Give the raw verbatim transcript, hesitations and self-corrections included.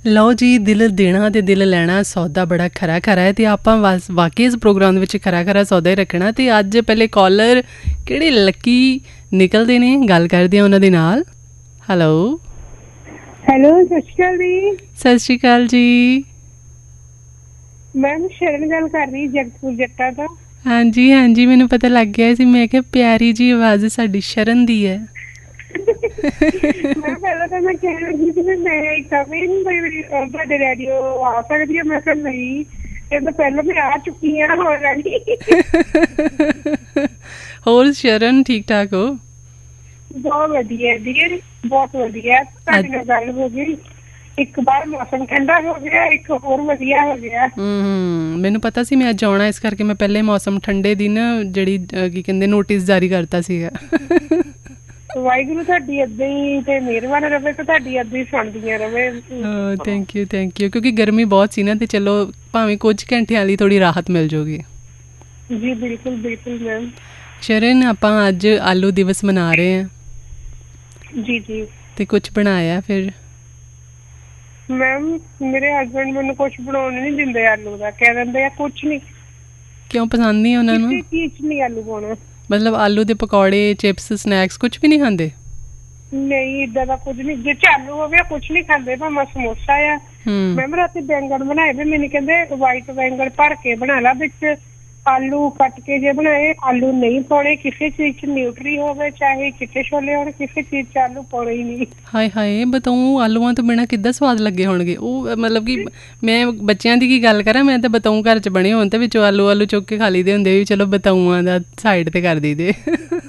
ਲਓ ਜੀ, ਦਿਲ ਦੇਣਾ ਅਤੇ ਦਿਲ ਲੈਣਾ ਸੌਦਾ ਬੜਾ ਖਰਾ ਖਰਾ ਹੈ ਅਤੇ ਆਪਾਂ ਬਸ ਵਾਕਈ ਇਸ ਪ੍ਰੋਗਰਾਮ ਦੇ ਵਿੱਚ ਖਰਾ ਖਰਾ ਸੌਦਾ ਹੀ ਰੱਖਣਾ। ਅਤੇ ਅੱਜ ਪਹਿਲੇ ਕਾਲਰ ਕਿਹੜੇ ਲੱਕੀ ਨਿਕਲਦੇ ਨੇ, ਗੱਲ ਕਰਦੇ ਹਾਂ ਉਹਨਾਂ ਦੇ ਨਾਲ। ਹੈਲੋ ਹੈਲੋ, ਸਤਿ ਸ਼੍ਰੀ ਅਕਾਲ ਜੀ। ਸਤਿ ਸ਼੍ਰੀ ਅਕਾਲ ਜੀ ਮੈਮ, ਸ਼ਰਨ ਗੱਲ ਕਰ ਰਹੀ ਜਗਤਪੁਰ ਜੱਟਾਂ ਤੋਂ। ਹਾਂਜੀ ਹਾਂਜੀ, ਮੈਨੂੰ ਪਤਾ ਲੱਗ ਗਿਆ ਸੀ। ਮੈਂ ਕਿਹਾ ਪਿਆਰੀ ਜੀ ਆਵਾਜ਼ ਸਾਡੀ ਸ਼ਰਨ ਦੀ ਹੈ। ਮੈਂ ਪਹਿਲਾਂ ਤਾਂ ਮੈਂ ਕਹਿ ਰਹੀ ਸੀ ਕਿ ਮੈਂ ਕਦੇ ਨਹੀਂ ਤੁਹਾਡੇ ਰੇਡੀਓ ਆ ਸਕਦੀ ਹੈ। ਮੈਂ ਕਿਹਾ ਨਹੀਂ, ਇਹ ਤਾਂ ਪਹਿਲਾਂ ਮੈਂ ਆ ਚੁੱਕੀ ਹਾਂ ਆਲਰੇਡੀ। ਹੋਰ ਸ਼ਰਨ, ਠੀਕ ਠਾਕ ਹੋ? ਬਹੁਤ ਵਧੀਆ ਜੀ, ਬਹੁਤ ਵਧੀਆ। ਤੁਹਾਡੇ ਨਾਲ ਗੱਲ ਹੋ ਗਈ, ਇੱਕ ਵਾਰ ਮੌਸਮ ਠੰਡਾ ਹੋ ਗਿਆ, ਇੱਕ ਹੋਰ ਵਧੀਆ ਹੋ ਗਿਆ। ਹਮ ਮੈਨੂੰ ਪਤਾ ਸੀ ਮੈਂ ਅੱਜ ਆਉਣਾ, ਇਸ ਕਰਕੇ ਮੈਂ ਪਹਿਲੇ ਮੌਸਮ ਠੰਡੇ ਦੀ ਨਾ ਜਿਹੜੀ ਕੀ ਕਹਿੰਦੇ ਨੋਟਿਸ ਜਾਰੀ ਕਰਤਾ ਸੀਗਾ। ਵਾਹਿਗੁਰੂ ਤੁਹਾਡੀ ਏਦਾਂ ਹੀ ਤੇ ਮਿਹਰਬਾਨ ਰਵੇ ਤੇ ਤੁਹਾਡੀ ਏਦਾਂ ਹੀ ਸੁਣਦੀਆਂ ਰਵੇ। ਥੈਂਕ ਯੂ ਥੈਂਕ ਯੂ ਕਿਉਂਕਿ ਗਰਮੀ ਬਹੁਤ ਸੀ ਨਾ, ਤੇ ਚਲੋ ਭਾਵੇਂ ਕੁਝ ਘੰਟਿਆਂ ਲਈ ਥੋੜੀ ਰਾਹਤ ਮਿਲ ਜਾਊਗੀ। ਜੀ ਬਿਲਕੁਲ ਬਿਲਕੁਲ ਮੈਮ। ਸ਼ਰਨ, ਆਪਾਂ ਅੱਜ ਆਲੂ ਦਿਵਸ ਮਨਾ ਰਹੇ ਹਾਂ। ਜੀ ਜੀ। ਤੇ ਕੁਝ ਬਣਾਇਆ ਫਿਰ? ਮੈਮ, ਮੇਰੇ ਹਸਬੈਂਡ ਮੈਨੂੰ ਕੁਛ ਬਣਾਉਣ ਨਹੀਂ ਦਿੰਦੇ ਆਲੂ ਦਾ, ਕਹਿ ਦਿੰਦੇ ਆ ਕੁਛ ਨਹੀਂ। ਕਿਉਂ ਪਸੰਦ ਨਹੀਂ ਉਹਨਾਂ ਨੂੰ? ਕਿਸੇ ਚੀਜ਼ ਨਹੀਂ ਆਲੂ ਪਾਉਣਾ। ਮਤਲਬ ਆਲੂ ਦੇ ਪਕੌੜੇ, ਚਿਪਸ, ਸਨੈਕਸ ਕੁਝ ਵੀ ਨਹੀਂ ਖਾਂਦੇ? ਨਹੀਂ, ਏਦਾਂ ਦਾ ਕੁਝ ਨਹੀਂ। ਜੇ ਚਾਲੂ ਹੋ ਗਿਆ ਕੁਛ ਨਹੀਂ ਖਾਂਦੇ, ਭਾਵੇਂ ਸਮੋਸਾ ਆ। ਮੈਮ, ਰਾਤੀ ਬੈਂਗਣ ਬਣਾਏ ਵੀ, ਮੈਨੂੰ ਕਹਿੰਦੇ ਵਾਈਟ ਬੈਂਗਣ ਭਰ ਕੇ ਬਣਾ ਲਾ, ਵਿੱਚ ਆਲੂ ਕੱਟ ਕੇ ਜੇ ਬਣਾਏ। ਆਲੂ ਨਹੀਂ ਪਾਉਣੇ ਕਿਸੇ ਚੀਜ਼ 'ਚ, ਨਿਊਟਰੀ ਹੋਵੇ ਚਾਹੇ ਚਿੱਟੇ ਛੋਲੇ ਹੋਣ, ਕਿਸੇ ਚੀਜ਼ 'ਚ ਆਲੂ ਪਾਉਣੇ ਹੀ ਨਹੀਂ। ਹਾਏ ਹਾਏ, ਬਤਾਊ ਆਲੂਆਂ ਤੋਂ ਬਿਨਾਂ ਕਿੱਦਾਂ ਸਵਾਦ ਲੱਗੇ ਹੋਣਗੇ ਉਹ? ਮਤਲਬ ਕਿ ਮੈਂ ਬੱਚਿਆਂ ਦੀ ਕੀ ਗੱਲ ਕਰਾਂ, ਮੈਂ ਤਾਂ ਬਤਾਊ ਘਰ 'ਚ ਬਣੇ ਹੋਣ ਤੇ ਵਿੱਚੋਂ ਆਲੂ ਆਲੂ ਚੁੱਕ ਕੇ ਖਾ ਲਈਦੇ ਹੁੰਦੇ ਵੀ, ਚਲੋ ਬਤਾਊਆਂ ਦਾ ਸਾਈਡ 'ਤੇ ਕਰ ਦਈਦੇ।